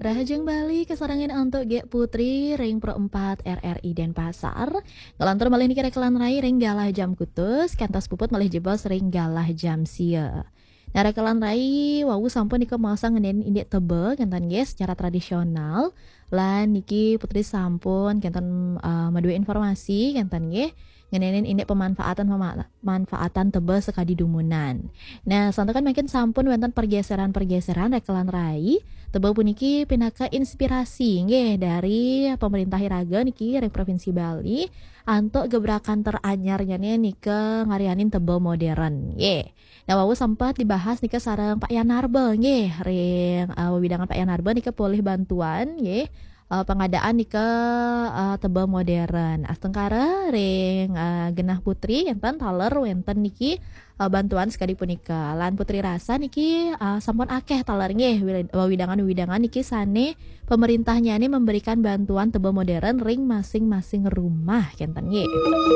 Rahajeng Bali kesarangan untuk Gek Putri ring Pro 4 RRI Denpasar. Ngelantur malih niki rekelan rai ring galah jam kutus, kantos puput malih jebos ring galah jam sia. Nah rekelan rai wawu sampun niki masa ngenen indek tebel kentan guys secara tradisional. Lan niki Putri sampun kentan madue informasi kentan nggih ngenenin indek pemanfaatan tebel sekadi dumunan. Nah, santokan makin sampun wonten pergeseran-pergeseran rekelan rai tebel puniki pinaka inspirasi nggih dari pemerintah Iraga niki ring Provinsi Bali antuk gebrakan teranyarnya nika ngarianin tebel modern nggih. Nah, wawu sempat dibahas nika sareng Pak Yanarbe nggih ring wewidangan Pak Yanarbe nika polih bantuan nggih pengadaan nika tebel modern. Astengkara ring genah putri enten taler wenten niki bantuan sekali punika. Lan putri rasa niki sampun akeh taler nggih widangan-widangan niki sane pemerintahnya ini memberikan bantuan tebel modern ring masing-masing rumah kenten nggih.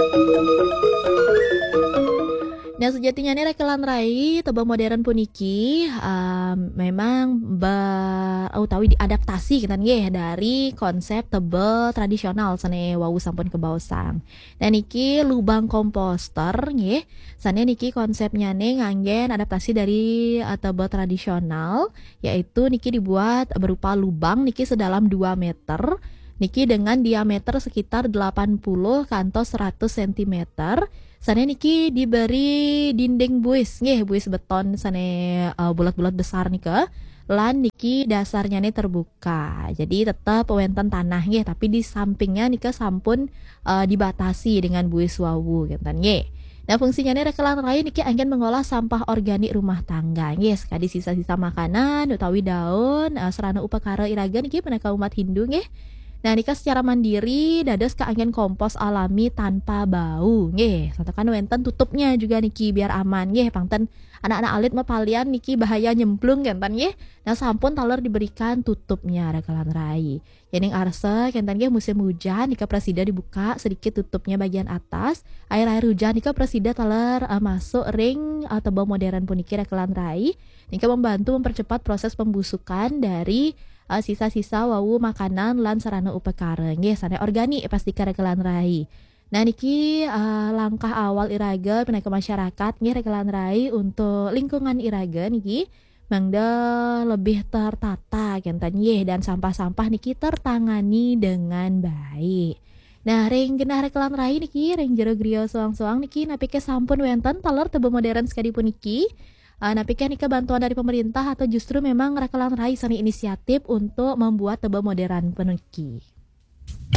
Nah sejatinya ini rekelan rai tebel modern puniki memang utawi diadaptasi kan nggih dari konsep tebel tradisional sane wawu sampun kebaosang. Nah niki lubang komposter nggih. Sane niki konsepnya nih nganggen adaptasi dari tebel tradisional yaitu niki dibuat berupa lubang niki sedalam 2 meter. Niki dengan diameter sekitar 80 kantos 100 cm. Sane niki diberi dinding buis nggih, buis beton sane bulat-bulat besar nika. Lan niki dasarnya nih terbuka. Jadi tetap wonten tanah nggih, tapi di sampingnya nika sampun dibatasi dengan buis wawu ngeten nggih. Nah fungsinya nih rekelan rai niki angin mengolah sampah organik rumah tangga nggih, sekadi sisa-sisa makanan utawi daun serana upakara iraga niki peneka umat Hindu nggih. Nah nikah secara mandiri dados keangin kompos alami tanpa bau nggih. Santokan wenten tutupnya juga niki biar aman nggih pangten anak-anak alit mah palian niki bahaya nyemplung kenten nggih. Nah sampun taler diberikan tutupnya rekelan rai. Yening arse kenten nggih musim hujan nika presida dibuka sedikit tutupnya bagian atas. Air-air hujan nika presida taler masuk ring tebel modern puniki rekelan rai. Nika membantu mempercepat proses pembusukan dari sisa-sisa wawu makanan lan sarana upekara nggih sane organik pasti rekelan rai. Nah niki langkah awal iraga pindah ke masyarakat nggih rekelan rai untuk lingkungan iraga niki mangda lebih tertata kenten nggih dan sampah-sampah niki tertangani dengan baik. Nah ring genah rekelan rai niki ring jero griya soang-soang niki napike sampun wenten taler tebel modern sekali puniki. Nah, pikir nikah bantuan dari pemerintah atau justru memang rekelan rai sani inisiatif untuk membuat tebel modern peniki?